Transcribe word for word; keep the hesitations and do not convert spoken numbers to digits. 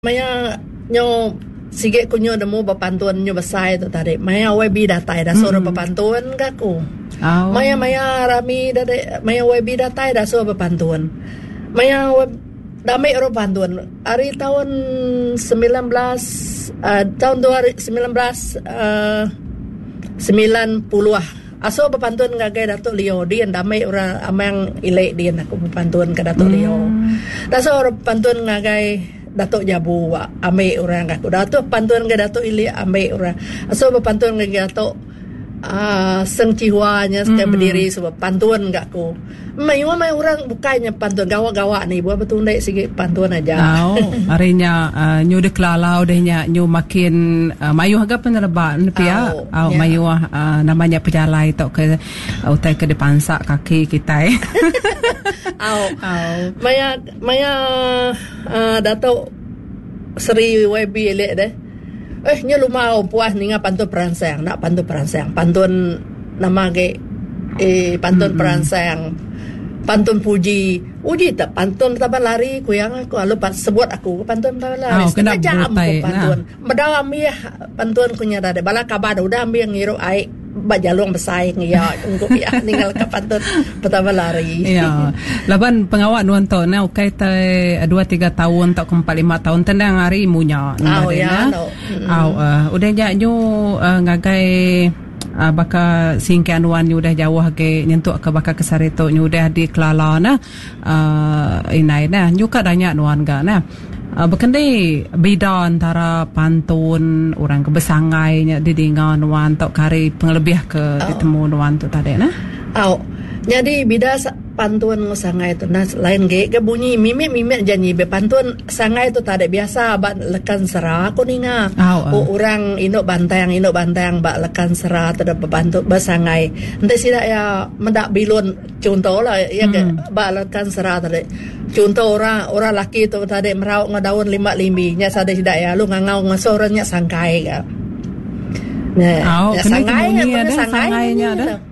Maya nyo sige ko nyo damo bapantuan nyo basay to tadi. Maya webi datay da soro bapantuan ka ko. Oh. Maya maya rami dade maya webi datay da soro bapantuan. Maya web damay oro pantuan. Ari tahun sembilan belas uh, tahun dua ribu sembilan belas uh, sembilan puluh ah. Aso bapantuan ngagay Dato' Leo diyan damay ora amang ile diyan ako bapantuan ka Dato' Leo. Mm. Daso oro pantuan ngagay Dato' Jabu ame orang aku Dato' pantuan ke Dato' Ili ame orang so pantuan ke Dato' uh, Seng Cihwanya sekali mm-hmm. berdiri sebab pantuan enggak aku may may orang bukannya pantuan gawa-gawa ni buat betul dek sige pantuan aja. Oh, harinya uh, nyu deklalau dehnya nyu makin uh, mayu agak penerba pia au oh, yeah. Mayu uh, namanya pejalai tok ke uh, utai ke depan sak kaki kita eh. Au. Au. Maya maya uh, Dato' Seri Webi elek deh. Eh nya lumau puas ninga pantun peransang, nak pantun peransang. Pantun nama ge eh pantun mm-hmm. peransang. Pantun puji. Uji tak pantun taban lari ku yang aku lalu sebut aku pantun taban lari. Oh, kena jam butai, pantun. Nah. Medawam ya pantun ku nya dade bala kabada udah ambil ngiro ai bajalong bersaing ya untuk ya tinggal ke pantun pertama lari. Ya. Laban pengawak nonton na ukay tay dua tiga tahun tak ke empat lima tahun tendang hari munya. Oh ya. Au uh, udah nya nyu uh, ngagai uh, baka singkian wan nyu udah jauh ke nyentuk ke baka kesarito nyu udah di kelala na uh, inai na nyu kadanya nuan ga na. Uh, Berkendai beda antara pantun orang kebesangai nya didingan nuan tok kari penglebih ke oh. ditemu nuan tu tadi na. Au. Jadi beda pantun sangai tu nah lain ge ke bunyi mimik-mimik janji be pantun sangai tu tadi biasa bak lekan serah aku ninga. Oh, uh. orang induk bantang induk bantang bak lekan serah terhadap pantun bersangai. Ente sida ya mendak bilun contoh lah ya ke hmm. bak lekan serah tadi. Contoh orang orang laki tu tadi merau ngadaun lima limbi nya sada sida ya lu ngangau ngasornya sangkai ka. Nah, oh, ya, sangai nya sangai nya ada.